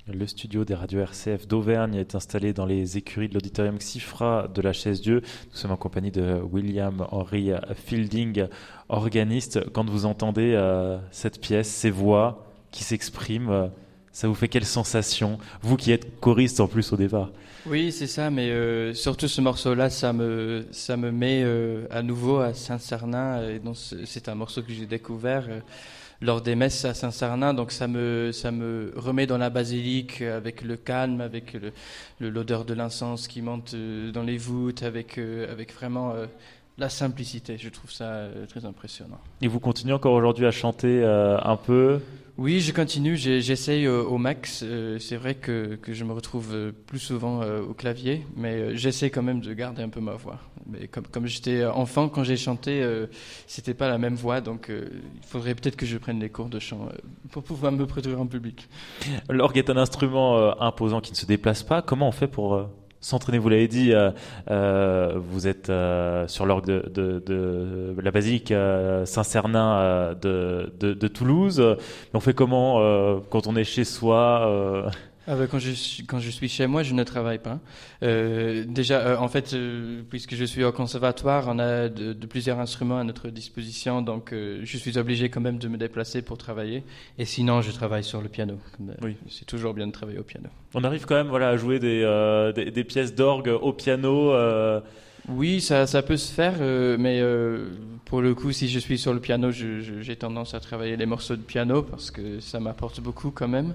Le studio des radios RCF d'Auvergne est installé dans les écuries de l'auditorium Xifra de la Chaise-Dieu. Nous sommes en compagnie de William Henry Fielding, organiste. Quand vous entendez cette pièce, ces voix qui s'expriment, ça vous fait quelle sensation? Vous qui êtes choriste en plus au départ. Oui, c'est ça, mais surtout ce morceau-là, ça me met à nouveau à Saint-Cernin. Et donc c'est un morceau que j'ai découvert lors des messes à Saint-Cernin, donc ça me remet dans la basilique avec le calme, avec l'odeur de l'encens qui monte dans les voûtes, avec vraiment la simplicité. Je trouve ça très impressionnant. Et vous continuez encore aujourd'hui à chanter un peu? Oui, je continue, j'essaye au max. C'est vrai que je me retrouve plus souvent au clavier, mais j'essaie quand même de garder un peu ma voix. Mais comme j'étais enfant, quand j'ai chanté, c'était pas la même voix, donc il faudrait peut-être que je prenne des cours de chant pour pouvoir me produire en public. L'orgue est un instrument imposant qui ne se déplace pas. Comment on fait pour s'entraîner? Vous l'avez dit, vous êtes sur l'orgue de la basilique Saint-Cernin de Toulouse. Mais on fait comment quand on est chez soi Quand je suis chez moi, je ne travaille pas. Déjà, en fait, puisque je suis au conservatoire, on a de plusieurs instruments à notre disposition, donc je suis obligé quand même de me déplacer pour travailler. Et sinon, je travaille sur le piano. Oui. C'est toujours bien de travailler au piano. On arrive quand même à jouer des pièces d'orgue au piano. Oui, ça peut se faire, mais pour le coup, si je suis sur le piano, j'ai tendance à travailler les morceaux de piano parce que ça m'apporte beaucoup quand même.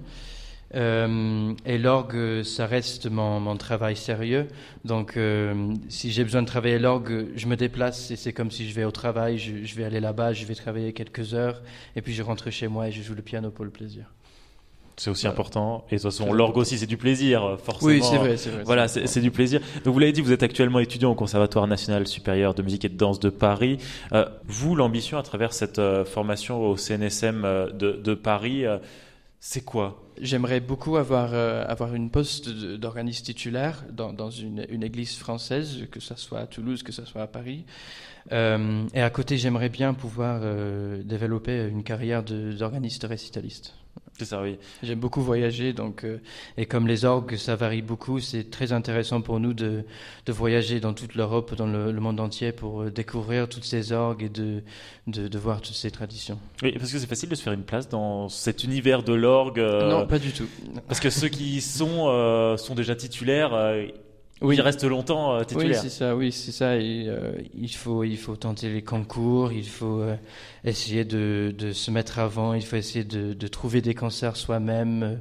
Et l'orgue, ça reste mon travail sérieux. Donc, si j'ai besoin de travailler l'orgue, je me déplace et c'est comme si je vais au travail. Je vais aller là-bas, je vais travailler quelques heures et puis je rentre chez moi et je joue le piano pour le plaisir. C'est aussi important. Et de toute façon, l'orgue aussi, c'est du plaisir, forcément. Oui, c'est vrai. Voilà, c'est du plaisir. Donc, vous l'avez dit, vous êtes actuellement étudiant au Conservatoire national supérieur de musique et de danse de Paris. Vous, l'ambition à travers cette formation au CNSM de Paris, c'est quoi? J'aimerais beaucoup avoir une poste d'organiste titulaire dans une église française, que ce soit à Toulouse, que ce soit à Paris. Et à côté, j'aimerais bien pouvoir développer une carrière d'organiste récitaliste. C'est ça, oui. J'aime beaucoup voyager, et comme les orgues, ça varie beaucoup, c'est très intéressant pour nous de voyager dans toute l'Europe, dans le monde entier, pour découvrir toutes ces orgues et de voir toutes ces traditions. Oui, parce que c'est facile de se faire une place dans cet univers de l'orgue. Non, pas du tout. Parce que ceux qui sont déjà titulaires. Oui. Qui reste longtemps titulaire. Oui, c'est ça. Et, il faut tenter les concours, il faut essayer de se mettre avant, il faut essayer de trouver des concerts soi-même.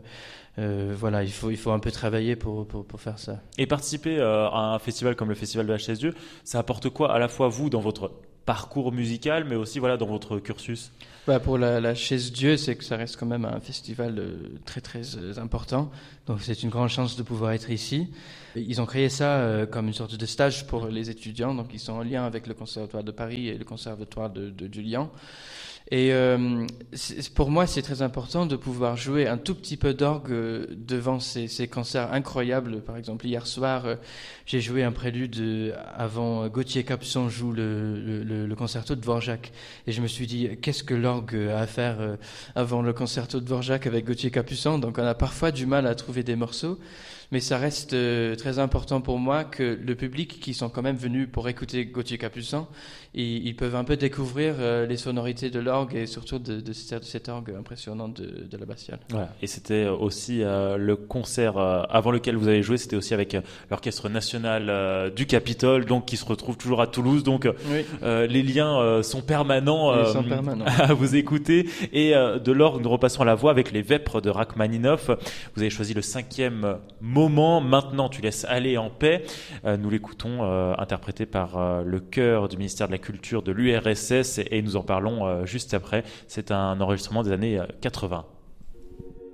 Voilà, il faut un peu travailler pour faire ça. Et participer à un festival comme le Festival de la Chaise-Dieu, ça apporte quoi à la fois vous dans votre parcours musical, mais aussi dans votre cursus? Pour la Chaise-Dieu, c'est que ça reste quand même un festival très très important. Donc c'est une grande chance de pouvoir être ici. Ils ont créé ça comme une sorte de stage pour les étudiants. Donc ils sont en lien avec le Conservatoire de Paris et le Conservatoire de Lyon. Et pour moi, c'est très important de pouvoir jouer un tout petit peu d'orgue devant ces concerts incroyables. Par exemple, hier soir, j'ai joué un prélude avant Gauthier Capuçon joue le concerto de Dvorak. Et je me suis dit, qu'est-ce que l'orgue a à faire avant le concerto de Dvorak avec Gauthier Capuçon? Donc on a parfois du mal à trouver des morceaux. Mais ça reste très important pour moi que le public qui sont quand même venus pour écouter Gauthier Capuçon, ils peuvent un peu découvrir les sonorités de l'orgue et surtout de cet orgue impressionnant de l'abbatiale. Voilà. Et c'était aussi le concert avant lequel vous avez joué, c'était aussi avec l'Orchestre national du Capitole, donc qui se retrouve toujours à Toulouse. Donc oui. Les liens sont permanents, à vous écouter. Et de l'orgue, nous repassons à la voix avec les Vêpres de Rachmaninoff. Vous avez choisi le 5e moment. Maintenant, tu laisses aller en paix. Nous l'écoutons interprété par le chœur du ministère de la Culture de l'URSS et nous en parlons juste après. C'est un enregistrement des années 80.